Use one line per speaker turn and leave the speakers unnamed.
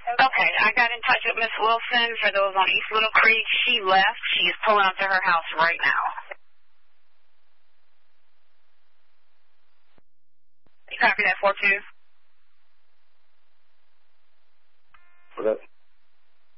Okay, I got in touch with Miss Wilson for those on East Little Creek. She left. She's pulling up to her house right now. You copy that, 4-2?
What up?